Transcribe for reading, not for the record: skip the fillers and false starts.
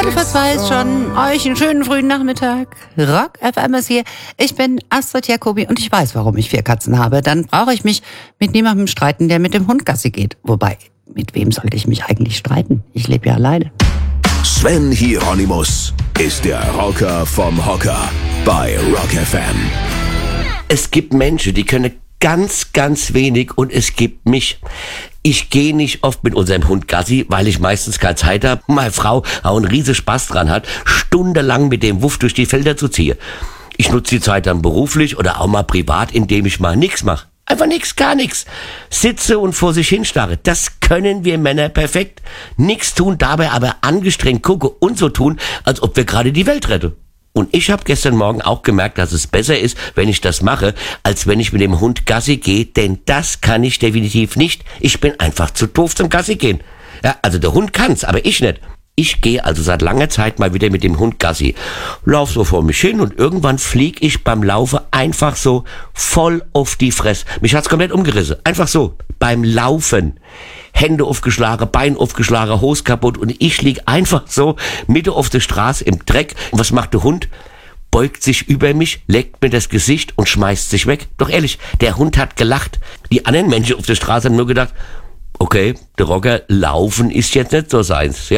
2 ist schon. Euch einen schönen frühen Nachmittag. Rock FM ist hier. Ich bin Astrid Jacobi und ich weiß, warum ich 4 Katzen habe. Dann brauche ich mich mit niemandem streiten, der mit dem Hund Gassi geht. Wobei, mit wem sollte ich mich eigentlich streiten? Ich lebe ja alleine. Sven Hieronymus ist der Rocker vom Hocker bei Rock FM. Es gibt Menschen, die können ganz, ganz wenig und es gibt mich. Ich gehe nicht oft mit unserem Hund Gassi, weil ich meistens keine Zeit habe. Meine Frau auch einen riesen Spaß dran hat, stundenlang mit dem Wuff durch die Felder zu ziehen. Ich nutze die Zeit dann beruflich oder auch mal privat, indem ich mal nichts mache. Einfach nichts, gar nichts. Sitze und vor sich hinstarre. Das können wir Männer perfekt. Nichts tun, dabei aber angestrengt gucke und so tun, als ob wir gerade die Welt retten. Und ich habe gestern Morgen auch gemerkt, dass es besser ist, wenn ich das mache, als wenn ich mit dem Hund Gassi gehe, denn das kann ich definitiv nicht. Ich bin einfach zu doof zum Gassi gehen. Ja, also der Hund kann's, aber ich nicht. Ich gehe also seit langer Zeit mal wieder mit dem Hund Gassi. Lauf so vor mich hin und irgendwann flieg ich beim Laufen einfach so voll auf die Fresse. Mich hat's komplett umgerissen. Einfach so. Beim Laufen. Hände aufgeschlagen, Bein aufgeschlagen, Hose kaputt und ich lieg einfach so Mitte auf der Straße im Dreck. Und was macht der Hund? Beugt sich über mich, leckt mir das Gesicht und schmeißt sich weg. Doch ehrlich, der Hund hat gelacht. Die anderen Menschen auf der Straße haben nur gedacht, okay, der Rocker, laufen ist jetzt nicht so seins. Ja?